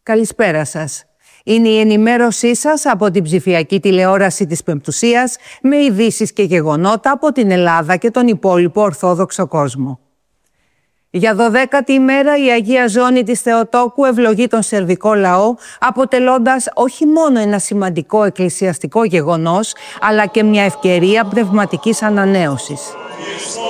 Καλησπέρα σας. Είναι η ενημέρωσή σας από την ψηφιακή τηλεόραση της Πεμπτουσίας με ειδήσεις και γεγονότα από την Ελλάδα και τον υπόλοιπο Ορθόδοξο κόσμο. Για 12η ημέρα η Αγία Ζώνη της Θεοτόκου ευλογεί τον σερβικό λαό, αποτελώντας όχι μόνο ένα σημαντικό εκκλησιαστικό γεγονός, αλλά και μια ευκαιρία πνευματικής ανανέωσης.